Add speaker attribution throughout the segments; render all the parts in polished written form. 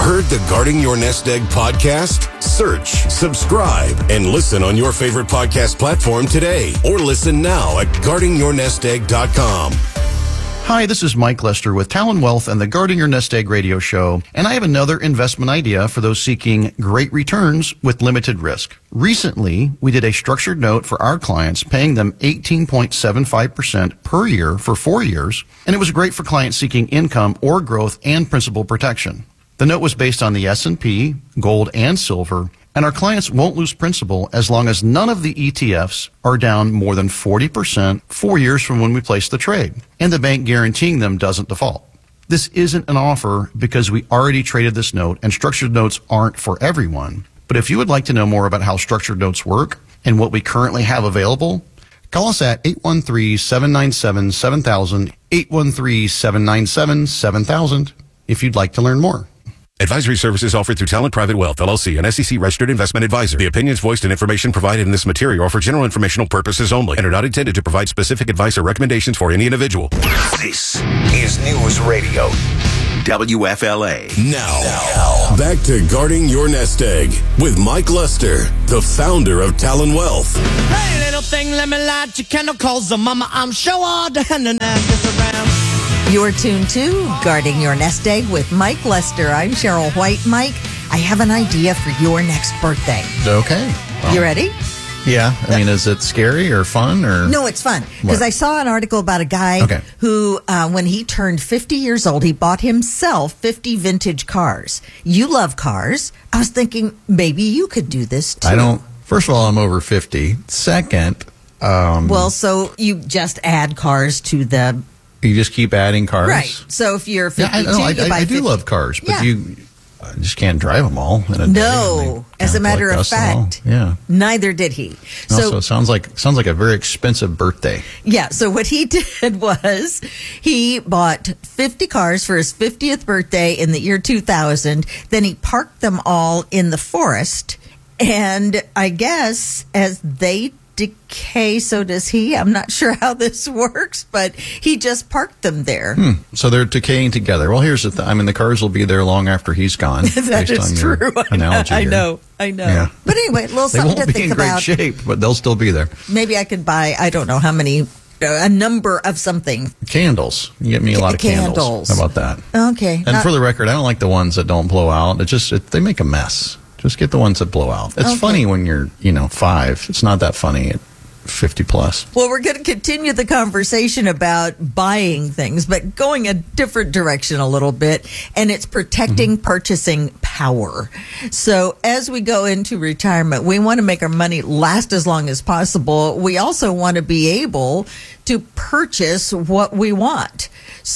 Speaker 1: Heard the Guarding Your Nest Egg podcast? Search, subscribe, and listen on your favorite podcast platform today. Or listen now at guardingyournestegg.com.
Speaker 2: Hi, this is Mike Lester with Talon Wealth and the Guarding Your Nest Egg radio show, and I have another investment idea for those seeking great returns with limited risk. Recently, we did a structured note for our clients, paying them 18.75% per year for 4 years, and it was great for clients seeking income or growth and principal protection. The note was based on the S&P, gold, and silver, and our clients won't lose principal as long as none of the ETFs are down more than 40% 4 years from when we placed the trade, and the bank guaranteeing them doesn't default. This isn't an offer because we already traded this note, and structured notes aren't for everyone. But if you would like to know more about how structured notes work and what we currently have available, call us at 813-797-7000, 813-797-7000 if you'd like to learn more.
Speaker 1: Advisory services offered through Talent Private Wealth, LLC, an SEC-registered investment advisor. The opinions voiced and information provided in this material are for general informational purposes only and are not intended to provide specific advice or recommendations for any individual.
Speaker 3: This is News Radio WFLA.
Speaker 1: Now, back to Guarding Your Nest Egg with Mike Lester, the founder of Talon Wealth.
Speaker 4: Hey, little thing, let me light your candle, cause the mama, I'm sure all the hand and is around.
Speaker 5: You're tuned to Guarding Your Nest Egg with Mike Lester. I'm Cheryl White. Mike, I have an idea for your next birthday.
Speaker 2: Okay. Well,
Speaker 5: you ready?
Speaker 2: Yeah. I mean, is it scary or fun or?
Speaker 5: No, it's fun. Because I saw an article about a guy who, when he turned 50 years old, he bought himself 50 vintage cars. You love cars. I was thinking maybe you could do this too.
Speaker 2: I don't. First of all, I'm over 50. Second.
Speaker 5: Well, so you just add cars to the.
Speaker 2: You just keep adding cars?
Speaker 5: Right. So if you're 52,
Speaker 2: I do love cars, but you just can't drive them all in a day.
Speaker 5: No. As a matter of fact, neither did he.
Speaker 2: So it sounds like a very expensive birthday.
Speaker 5: Yeah. So what he did was he bought 50 cars for his 50th birthday in the year 2000. Then he parked them all in the forest. And I guess as they decay, so does he. I'm not sure how this works, but he just parked them there.
Speaker 2: So they're decaying together. Well, here's the thing. I mean, the cars will be there long after he's gone.
Speaker 5: That is true.
Speaker 2: Analogy
Speaker 5: I know. Yeah. But anyway, a little something to think about.
Speaker 2: They won't be in great shape, but they'll still be there.
Speaker 5: Maybe I could buy, I don't know how many, a number of something.
Speaker 2: Candles. You get me a lot of candles. How about that?
Speaker 5: Okay.
Speaker 2: And for the record, I don't like the ones that don't blow out. They make a mess. Just get the ones that blow out. It's funny when you're, 5. It's not that funny at 50 plus.
Speaker 5: Well, we're going to continue the conversation about buying things, but going a different direction a little bit, and it's protecting purchasing power. So as we go into retirement, we want to make our money last as long as possible. We also want to be able to purchase what we want.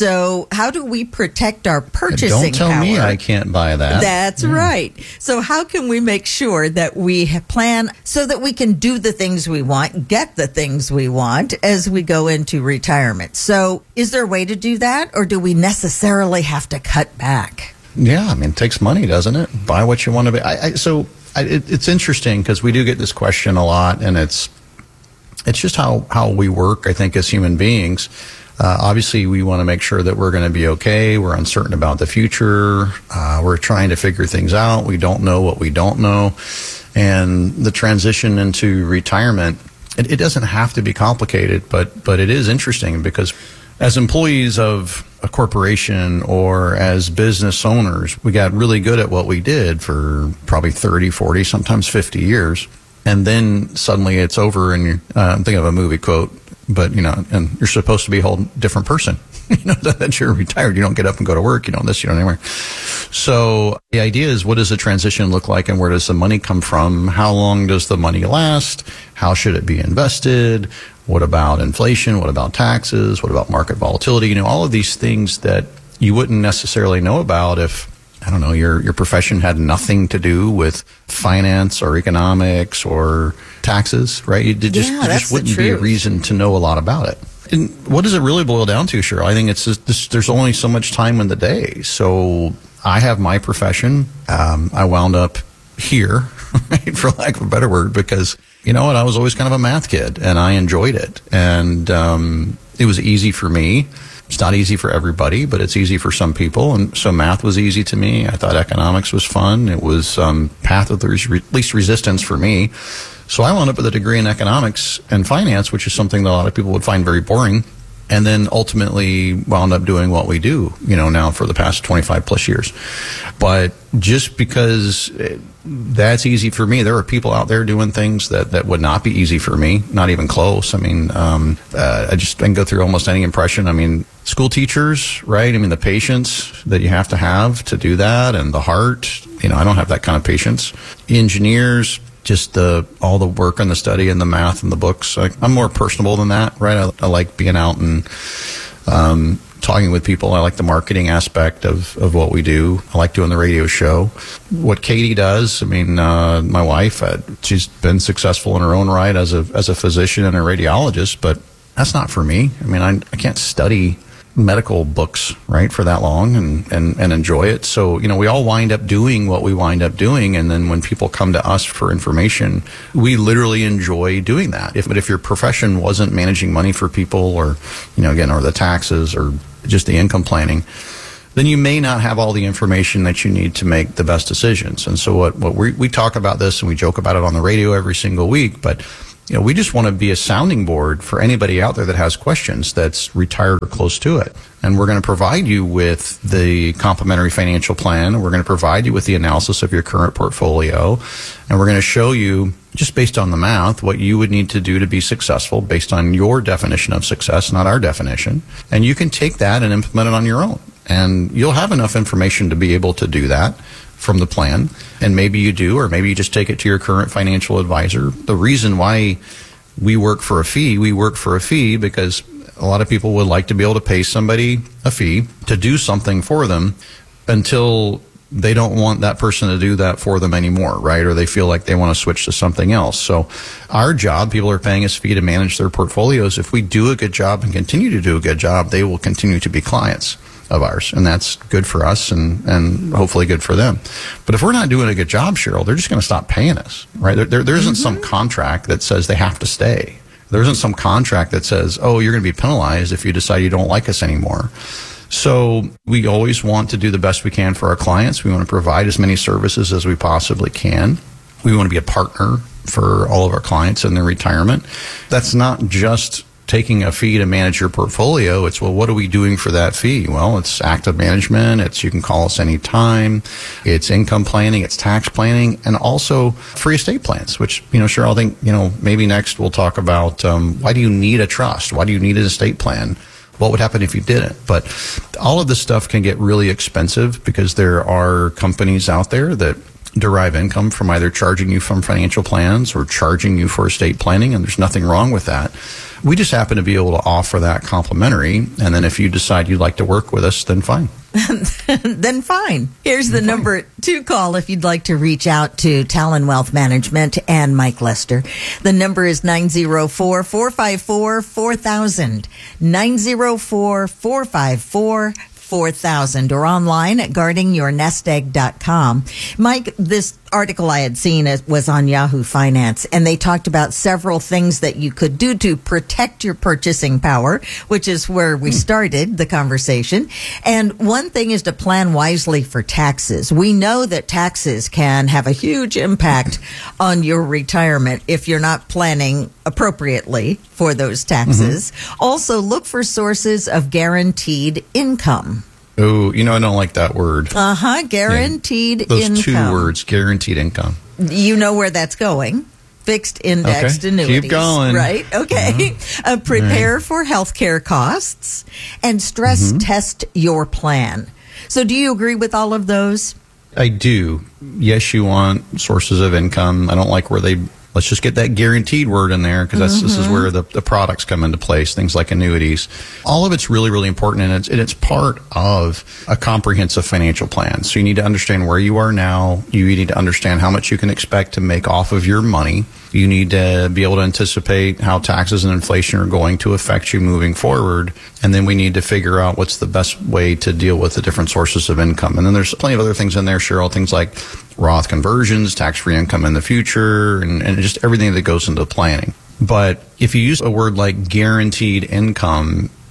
Speaker 5: So how do we protect our purchasing power?
Speaker 2: Don't tell me I can't buy that.
Speaker 5: That's right. So how can we make sure that we plan so that we can do the things we want, get the things we want as we go into retirement? So is there a way to do that, or do we necessarily have to cut back?
Speaker 2: Yeah, I mean, it takes money, doesn't it? Buy what you want to buy. It's interesting because we do get this question a lot, and it's just how we work, I think, as human beings. Obviously, we want to make sure that we're going to be okay. We're uncertain about the future. We're trying to figure things out. We don't know what we don't know. And the transition into retirement, it doesn't have to be complicated, but it is interesting because as employees of a corporation or as business owners, we got really good at what we did for probably 30, 40, sometimes 50 years. And then suddenly it's over, and I'm thinking of a movie quote, but, and you're supposed to be a whole different person. That you're retired. You don't get up and go to work. You don't this, you don't anywhere. So the idea is, what does the transition look like, and where does the money come from? How long does the money last? How should it be invested? What about inflation? What about taxes? What about market volatility? All of these things that you wouldn't necessarily know about if, I don't know, your profession had nothing to do with finance or economics or taxes, right? There just wouldn't be a reason to know a lot about it. And what does it really boil down to, Cheryl? I think it's just, there's only so much time in the day. So I have my profession. I wound up here, right, for lack of a better word, because, I was always kind of a math kid, and I enjoyed it. And it was easy for me. It's not easy for everybody, but it's easy for some people. And so math was easy to me. I thought economics was fun. It was path of the least resistance for me. So I wound up with a degree in economics and finance, which is something that a lot of people would find very boring. And then ultimately wound up doing what we do, now for the past 25 plus years. But just because that's easy for me, there are people out there doing things that would not be easy for me, not even close. I mean, I can go through almost any impression. I mean, school teachers, right? I mean, the patience that you have to do that, and the heart, I don't have that kind of patience. Engineers, just all the work and the study and the math and the books. I'm more personable than that, right? I like being out and talking with people. I like the marketing aspect of what we do. I like doing the radio show. What Katie does, I mean, my wife, she's been successful in her own right as a physician and a radiologist, but that's not for me. I mean, I can't study medical books, right, for that long and enjoy it. So, we all wind up doing what we wind up doing. And then when people come to us for information, we literally enjoy doing that. But if your profession wasn't managing money for people or, or the taxes or just the income planning, then you may not have all the information that you need to make the best decisions. And so what we talk about this, and we joke about it on the radio every single week, but we just want to be a sounding board for anybody out there that has questions that's retired or close to it. And we're going to provide you with the complimentary financial plan. We're going to provide you with the analysis of your current portfolio. And we're going to show you, just based on the math, what you would need to do to be successful based on your definition of success, not our definition. And you can take that and implement it on your own. And you'll have enough information to be able to do that from the plan, and maybe you do, or maybe you just take it to your current financial advisor. The reason why we work for a fee because a lot of people would like to be able to pay somebody a fee to do something for them until they don't want that person to do that for them anymore, right? Or they feel like they want to switch to something else. So our job, people are paying us a fee to manage their portfolios. If we do a good job and continue to do a good job, they will continue to be clients of ours, and that's good for us and hopefully good for them. But if we're not doing a good job, Cheryl, they're just going to stop paying us, right? There isn't some contract that says they have to stay. There isn't some contract that says, oh, you're going to be penalized if you decide you don't like us anymore. So we always want to do the best we can for our clients. We want to provide as many services as we possibly can. We want to be a partner for all of our clients in their retirement. That's not just taking a fee to manage your portfolio. It's, well, what are we doing for that fee? Well, it's active management. It's, you can call us anytime. It's income planning. It's tax planning, and also free estate plans, which, Cheryl, I think, maybe next we'll talk about, why do you need a trust? Why do you need an estate plan? What would happen if you didn't? But all of this stuff can get really expensive because there are companies out there that derive income from either charging you from financial plans or charging you for estate planning, and there's nothing wrong with that. We just happen to be able to offer that complimentary, and then if you decide you'd like to work with us, then fine.
Speaker 5: Then fine. Here's the number to call if you'd like to reach out to Talon Wealth Management and Mike Lester. The number is 904-454-4000. 904-454-4000. 4000 or online at guardingyournestegg.com. Mike, this article I had seen was on Yahoo Finance, and they talked about several things that you could do to protect your purchasing power, which is where we started the conversation. And one thing is to plan wisely for taxes. We know that taxes can have a huge impact on your retirement if you're not planning appropriately for those taxes. Also, look for sources of guaranteed income.
Speaker 2: Oh, I don't like that word.
Speaker 5: Guaranteed income.
Speaker 2: Those two words, guaranteed income.
Speaker 5: You know where that's going. Fixed indexed annuities.
Speaker 2: Keep going.
Speaker 5: Right? Okay. Prepare for healthcare costs and stress test your plan. So do you agree with all of those?
Speaker 2: I do. Yes, you want sources of income. I don't like where let's just get that guaranteed word in there, because this is where the products come into place, things like annuities. All of it's really, really important, and it's part of a comprehensive financial plan. So you need to understand where you are now. You need to understand how much you can expect to make off of your money. You need to be able to anticipate how taxes and inflation are going to affect you moving forward. And then we need to figure out what's the best way to deal with the different sources of income. And then there's plenty of other things in there, Cheryl, things like Roth conversions, tax-free income in the future, and just everything that goes into planning. But if you use a word like guaranteed income,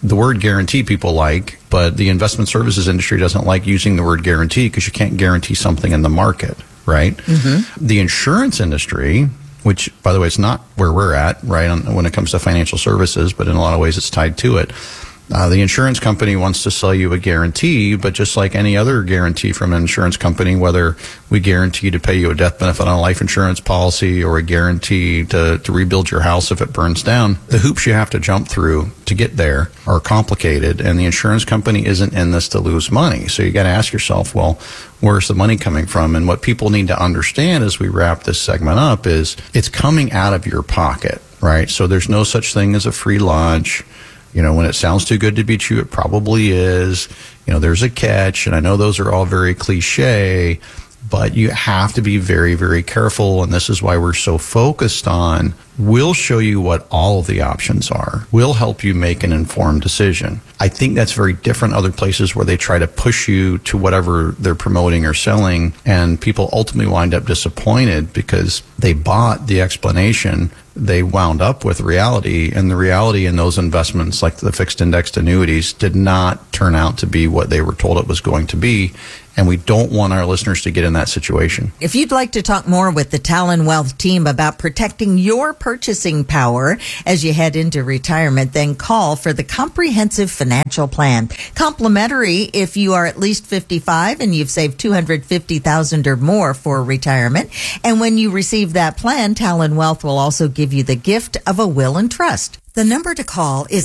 Speaker 2: the word guarantee people like, but the investment services industry doesn't like using the word guarantee because you can't guarantee something in the market, right? Mm-hmm. The insurance industry, which, by the way, it's not where we're at, right, when it comes to financial services, but in a lot of ways it's tied to it. The insurance company wants to sell you a guarantee, but just like any other guarantee from an insurance company, whether we guarantee to pay you a death benefit on a life insurance policy or a guarantee to rebuild your house if it burns down, the hoops you have to jump through to get there are complicated, and the insurance company isn't in this to lose money. So you got to ask yourself, well, where's the money coming from? And what people need to understand as we wrap this segment up is it's coming out of your pocket, right? So there's no such thing as a free lunch. You know, when it sounds too good to be true, it probably is. You know, there's a catch, and I know those are all very cliche, but you have to be very, very careful, and this is why we're so focused on, we'll show you what all of the options are. We'll help you make an informed decision. I think that's very different other places where they try to push you to whatever they're promoting or selling, and people ultimately wind up disappointed because they bought the explanation. They wound up with reality, and the reality in those investments, like the fixed indexed annuities, did not turn out to be what they were told it was going to be. And we don't want our listeners to get in that situation.
Speaker 5: If you'd like to talk more with the Talon Wealth team about protecting your purchasing power as you head into retirement, then call for the Comprehensive Financial Plan. Complimentary if you are at least 55 and you've saved $250,000 or more for retirement. And when you receive that plan, Talon Wealth will also give you the gift of a will and trust.
Speaker 6: The number to call is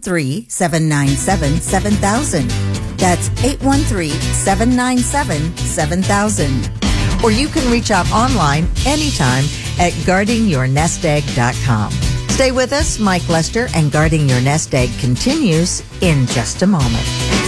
Speaker 6: 813-797-7000. That's 813-797-7000.
Speaker 5: Or you can reach out online anytime at guardingyournestegg.com. Stay with us. Mike Lester and Guarding Your Nest Egg continues in just a moment.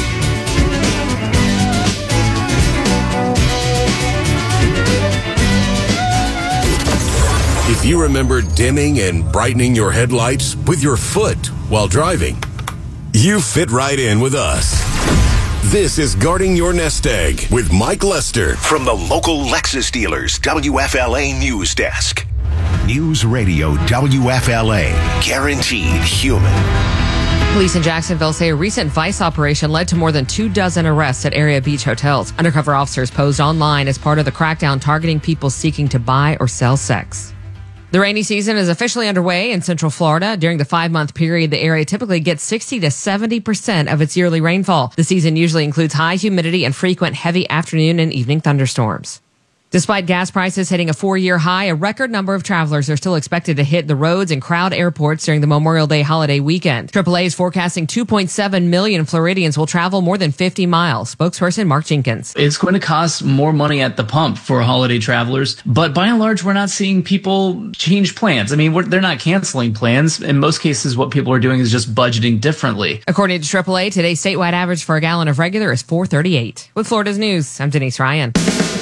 Speaker 1: If you remember dimming and brightening your headlights with your foot while driving, you fit right in with us. This is Guarding Your Nest Egg with Mike Lester
Speaker 3: From the local Lexus dealers, WFLA News Desk. News Radio WFLA. Guaranteed human.
Speaker 7: Police in Jacksonville say a recent vice operation led to more than 24 arrests at area beach hotels. Undercover officers posed online as part of the crackdown targeting people seeking to buy or sell sex. The rainy season is officially underway in Central Florida. During the 5-month period, the area typically gets 60 to 70% of its yearly rainfall. The season usually includes high humidity and frequent heavy afternoon and evening thunderstorms. Despite gas prices hitting a 4-year high, a record number of travelers are still expected to hit the roads and crowd airports during the Memorial Day holiday weekend. AAA is forecasting 2.7 million Floridians will travel more than 50 miles. Spokesperson Mark Jenkins.
Speaker 8: It's going to cost more money at the pump for holiday travelers, but by and large, we're not seeing people change plans. I mean, they're not canceling plans. In most cases, what people are doing is just budgeting differently.
Speaker 7: According to AAA, today's statewide average for a gallon of regular is $4.38. With Florida's News, I'm Denise Ryan.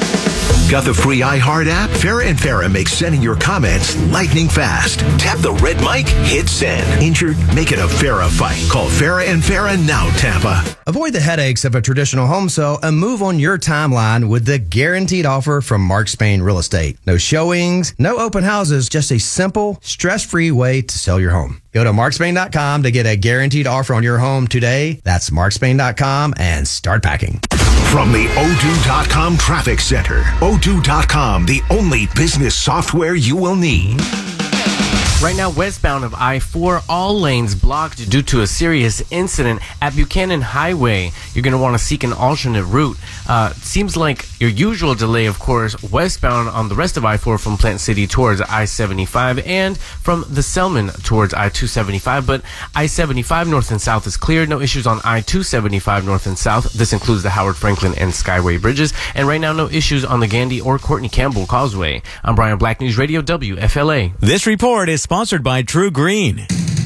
Speaker 3: Got the free iHeart app? Farrah and Farrah makes sending your comments lightning fast. Tap the red mic, hit send. Injured? Make it a Farrah fight. Call Farrah and Farrah now, Tampa.
Speaker 9: Avoid the headaches of a traditional home sale and move on your timeline with the guaranteed offer from Mark Spain Real Estate. No showings, no open houses, just a simple, stress-free way to sell your home. Go to markspain.com to get a guaranteed offer on your home today. That's markspain.com and start packing.
Speaker 3: From the O2.com Traffic Center. O2.com, the only business software you will need.
Speaker 10: Right now, westbound of I-4, all lanes blocked due to a serious incident at Buchanan Highway. You're going to want to seek an alternate route. Seems like your usual delay, of course, westbound on the rest of I-4 from Plant City towards I-75 and from the Selman towards I-275. But I-75 north and south is clear. No issues on I-275 north and south. This includes the Howard Franklin and Skyway bridges. And right now, no issues on the Gandy or Courtney Campbell Causeway. I'm Brian Black, News Radio WFLA.
Speaker 11: This report is sponsored by True Green.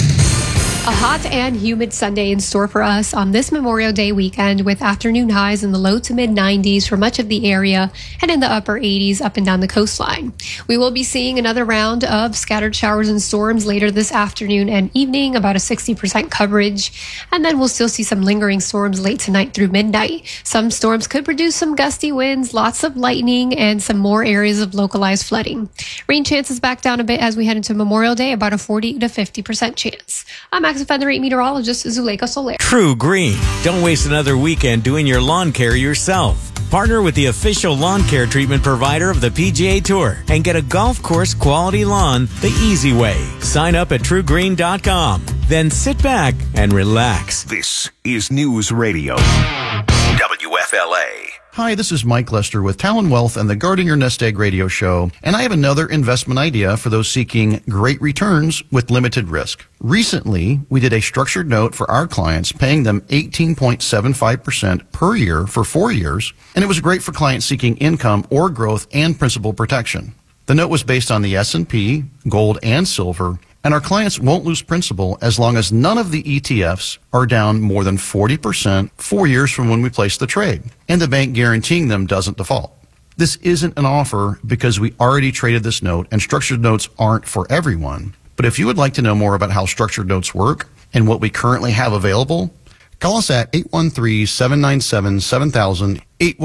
Speaker 12: A hot and humid Sunday in store for us on this Memorial Day weekend with afternoon highs in the low to mid 90s for much of the area and in the upper 80s up and down the coastline. We will be seeing another round of scattered showers and storms later this afternoon and evening, about a 60% coverage. And then we'll still see some lingering storms late tonight through midnight. Some storms could produce some gusty winds, lots of lightning, and some more areas of localized flooding. Rain chances back down a bit as we head into Memorial Day, about a 40 to 50% chance. I'm Max Offender Rate Meteorologist Zuleika Soler.
Speaker 11: True Green. Don't waste another weekend doing your lawn care yourself. Partner with the official lawn care treatment provider of the PGA Tour and get a golf course quality lawn the easy way. Sign up at truegreen.com. Then sit back and relax.
Speaker 3: This is News Radio. WFLA.
Speaker 2: Hi, this is Mike Lester with Talon Wealth and the Guarding Your Nest Egg radio show, and I have another investment idea for those seeking great returns with limited risk. Recently, we did a structured note for our clients, paying them 18.75% per year for 4 years, and it was great for clients seeking income or growth and principal protection. The note was based on the S&P, gold, and silver, and our clients won't lose principal as long as none of the ETFs are down more than 40% 4 years from when we place the trade, and the bank guaranteeing them doesn't default. This isn't an offer because we already traded this note, and structured notes aren't for everyone. But if you would like to know more about how structured notes work and what we currently have available, call us at 813-797-7000,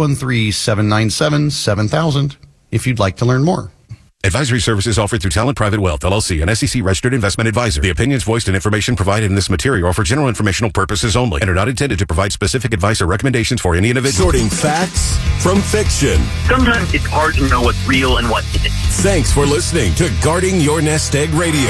Speaker 2: 813-797-7000 if you'd like to learn more.
Speaker 1: Advisory services offered through Talent Private Wealth, LLC, an SEC-registered investment advisor. The opinions voiced and information provided in this material are for general informational purposes only and are not intended to provide specific advice or recommendations for any individual. Sorting facts from fiction.
Speaker 13: Sometimes it's hard to know what's real and what isn't.
Speaker 1: Thanks for listening to Guarding Your Nest Egg Radio.